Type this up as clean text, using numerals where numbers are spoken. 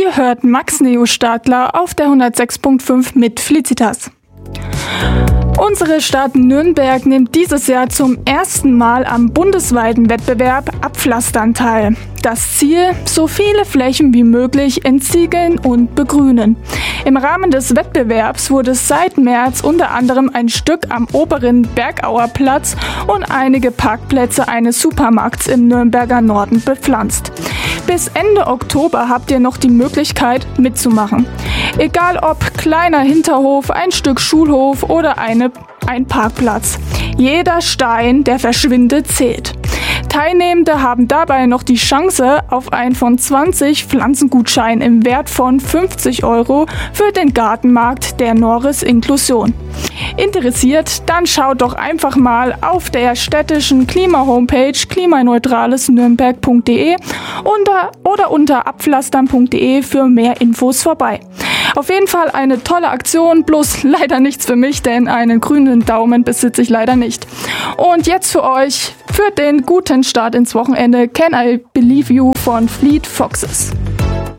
Ihr hört Max Neo Stadler auf der 106.5 mit Felicitas. Unsere Stadt Nürnberg nimmt dieses Jahr zum ersten Mal am bundesweiten Wettbewerb Abpflastern teil. Das Ziel: so viele Flächen wie möglich entsiegeln und begrünen. Im Rahmen des Wettbewerbs wurde seit März unter anderem ein Stück am oberen Bergauer Platz und einige Parkplätze eines Supermarkts im Nürnberger Norden bepflanzt. Bis Ende Oktober habt ihr noch die Möglichkeit mitzumachen. Egal ob kleiner Hinterhof, ein Stück Schulhof oder ein Parkplatz. Jeder Stein, der verschwindet, zählt. Teilnehmende haben dabei noch die Chance auf einen von 20 Pflanzengutschein im Wert von 50 € für den Gartenmarkt der Norris Inklusion. Interessiert? Dann schaut doch einfach mal auf der städtischen Klima-Homepage klimaneutralesnürnberg.de oder unter abpflastern.de für mehr Infos vorbei. Auf jeden Fall eine tolle Aktion, bloß leider nichts für mich, denn einen grünen Daumen besitze ich leider nicht. Und jetzt für euch, für den guten Start ins Wochenende, Can I Believe You von Fleet Foxes.